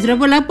berapa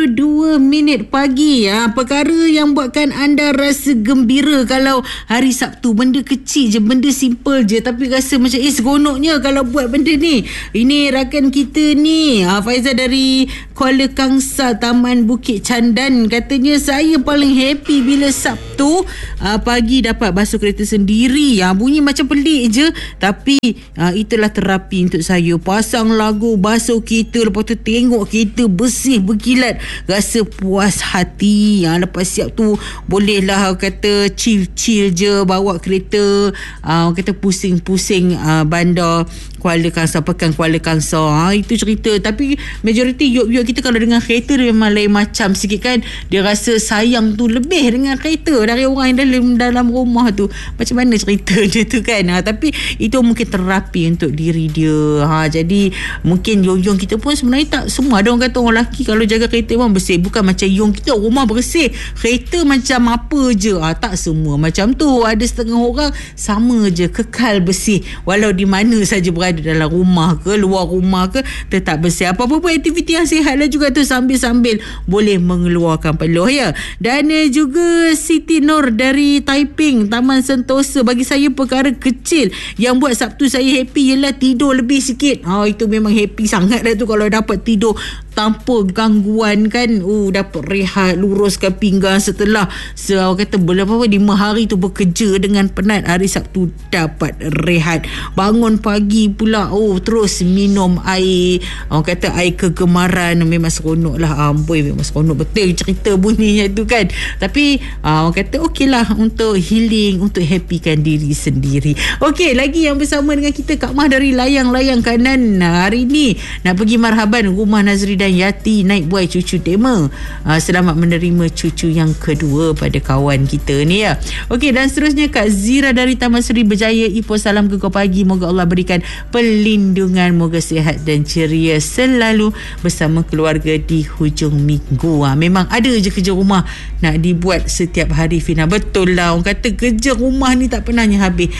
8.42 pagi. Perkara yang buatkan anda rasa gembira kalau hari Sabtu, benda kecil je, benda simple je, tapi rasa macam seronoknya kalau buat benda ni. Ini rakan kita ni, Faizal dari Kuala Kangsar, Taman Bukit Candan. Katanya saya paling happy bila Sabtu pagi dapat basuh kereta sendiri. Bunyi macam pelik je, tapi itulah terapi untuk saya. Pasang lagu, basuh kereta, lepas tu tengok kereta bersih berkilat, rasa puas hati. Lepas siap tu bolehlah kata chill je bawa kereta, kata pusing-pusing bandar Kuala Kangsar, pekan Kuala Kangsar. Itu cerita. Tapi majoriti yuk kita kalau dengan kereta dia memang lain macam sikit kan. Dia rasa sayang tu lebih dengan kereta dari orang yang dalam rumah tu. Macam mana cerita dia tu kan. Tapi itu mungkin terapi untuk diri dia. Jadi mungkin Yung kita pun sebenarnya tak semua. Ada orang kata orang lelaki kalau jaga kereta memang bersih. Bukan macam Yung kita, rumah bersih, kereta macam apa je. Tak semua macam tu. Ada setengah orang sama je, kekal bersih walau di mana saja berada, dalam rumah ke luar rumah ke, tetap bersih. Apa-apa pun aktiviti yang sihat lah juga tu, sambil-sambil boleh mengeluarkan peluh ya. Dan juga Siti Nur dari Taiping, Taman Sentosa. Bagi saya perkara kecil yang buat Sabtu saya happy ialah tidur lebih sikit. Itu memang happy sangat dah tu kalau dapat tidur tanpa gangguan kan. Dapat rehat, luruskan pinggang setelah orang kata 5 hari tu bekerja dengan penat. Hari Sabtu dapat rehat, bangun pagi pula terus minum air, orang kata air kegemaran. Memang seronok lah. Memang seronok betul cerita bunyinya tu kan. Tapi orang kata okey lah untuk healing, untuk happykan diri sendiri. Okey, lagi yang bersama dengan kita Kak Mah dari Layang-Layang Kanan. Hari ni nak pergi marhaban rumah Nazri dan Yati, naik buai cucu tema. Selamat menerima cucu yang kedua pada kawan kita ni ya. Okey, dan seterusnya Kak Zira dari Taman Seri Berjaya. Ipoh salam ke kau pagi, moga Allah berikan perlindungan, moga sihat dan ceria selalu bersama keluarga di hujung minggu. Memang ada je kerja rumah nak dibuat setiap hari, Fina. Betul lah, orang kata kerja rumah ni tak pernahnya habis.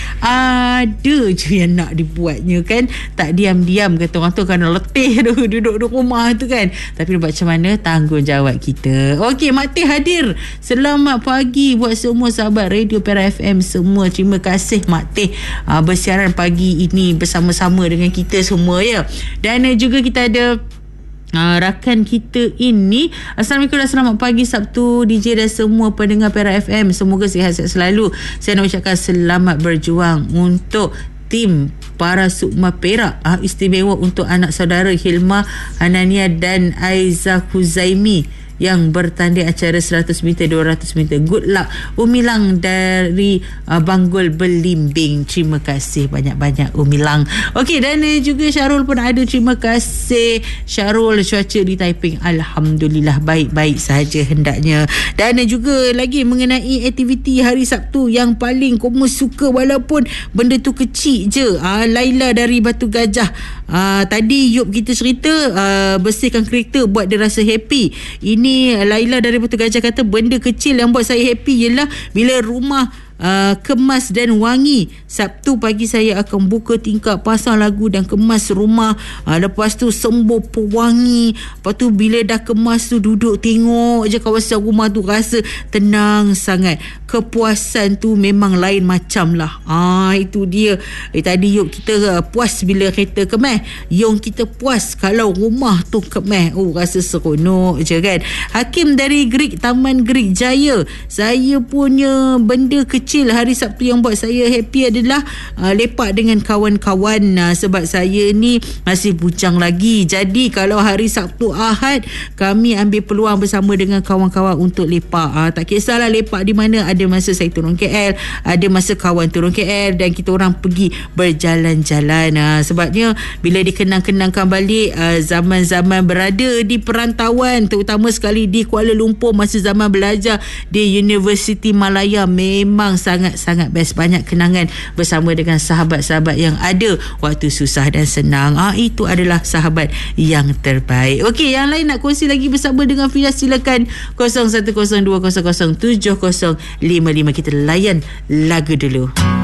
Ada je yang nak dibuatnya kan. Tak diam-diam kata orang tu, kerana letih duduk di rumah tu kan. Tapi macam mana tanggungjawab kita. Okey, Mak Teh hadir. Selamat pagi buat semua sahabat Radio Perak FM semua. Terima kasih Mak Teh bersiaran pagi ini bersama-sama dengan kita semua ya. Dan juga kita ada rakan kita ini. Assalamualaikum dan selamat pagi Sabtu DJ dan semua pendengar Perak FM. Semoga sihat-sihat selalu. Saya nak ucapkan selamat berjuang untuk tim para Sukma Perak. Istimewa untuk anak saudara Hilma Hanania dan Aiza Huzaimi yang bertanding acara 100 meter, 200 meter. Good luck. Umilang dari Banggul Belimbing. Terima kasih banyak-banyak Umilang. Okey, dan juga Syarul pun ada. Terima kasih Syarul. Cuaca di Taiping alhamdulillah baik-baik saja hendaknya. Dan juga lagi mengenai aktiviti hari Sabtu yang paling kamu suka walaupun benda tu kecil je. Laila dari Batu Gajah. Tadi Yop kita cerita bersihkan kereta buat dia rasa happy. Ini Laila dari Batu Gajah kata benda kecil yang buat saya happy ialah bila rumah kemas dan wangi. Sabtu pagi saya akan buka tingkap, pasang lagu dan kemas rumah. Lepas tu sembuh pewangi. Lepas tu bila dah kemas tu duduk tengok je kawasan rumah tu, rasa tenang sangat. Kepuasan tu memang lain macam lah. Itu dia. Tadi Yuk kita puas bila kereta kemas. Yung kita puas kalau rumah tu kemas. Rasa seronok je kan. Hakim dari Greek, Taman Greek Jaya. Saya punya benda kecil hari Sabtu yang buat saya happy adalah lepak dengan kawan-kawan. Sebab saya ni masih bujang lagi. Jadi kalau hari Sabtu Ahad kami ambil peluang bersama dengan kawan-kawan untuk lepak. Tak kisahlah lepak di mana. Ada masa saya turun KL, ada masa kawan turun KL, dan kita orang pergi berjalan-jalan. Sebabnya bila dikenang-kenangkan balik zaman-zaman berada di perantauan, terutama sekali di Kuala Lumpur masa zaman belajar di Universiti Malaya, memang sangat-sangat best. Banyak kenangan bersama dengan sahabat-sahabat yang ada waktu susah dan senang. Itu adalah sahabat yang terbaik. Okey, yang lain nak kongsi lagi bersama dengan Fia, silakan 0102007055. Kita layan lagu dulu.